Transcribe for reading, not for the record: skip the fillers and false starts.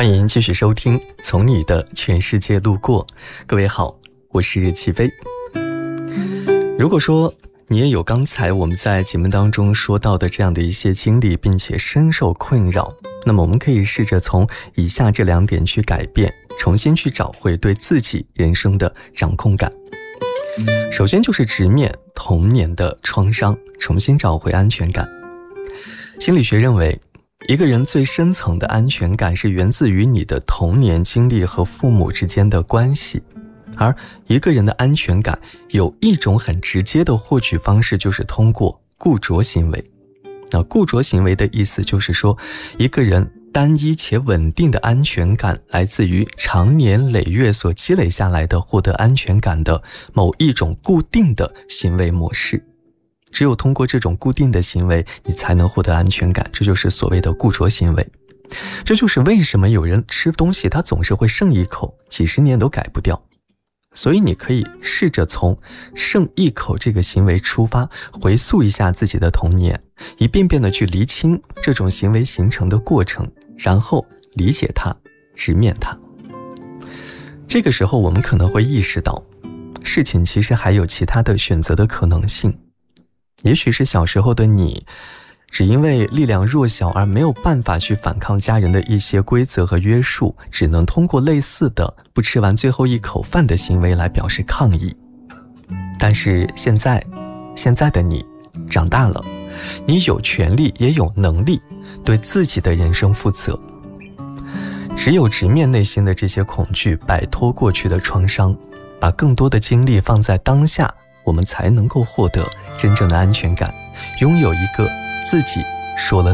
欢迎继续收听《从你的全世界路过》。各位好，我是齐飞。如果说你也有刚才我们在节目当中说到的这样的一些经历，并且深受困扰，那么我们可以试着从以下这2点去改变，重新去找回对自己人生的掌控感。首先就是直面童年的创伤，重新找回安全感。心理学认为，一个人最深层的安全感是源自于你的童年经历和父母之间的关系，而一个人的安全感有一种很直接的获取方式，就是通过固着行为。那固着行为的意思就是说，一个人单一且稳定的安全感来自于长年累月所积累下来的获得安全感的某一种固定的行为模式。只有通过这种固定的行为，你才能获得安全感，这就是所谓的固着行为。这就是为什么有人吃东西他总是会剩一口，几十年都改不掉。所以你可以试着从剩一口这个行为出发，回溯一下自己的童年，一遍遍的去厘清这种行为形成的过程，然后理解它，直面它。这个时候我们可能会意识到，事情其实还有其他的选择的可能性。也许是小时候的你，只因为力量弱小而没有办法去反抗家人的一些规则和约束，只能通过类似的不吃完最后一口饭的行为来表示抗议。但是现在的你长大了，你有权利也有能力对自己的人生负责。只有直面内心的这些恐惧，摆脱过去的创伤，把更多的精力放在当下，我们才能够获得真正的安全感，拥有一个自己说了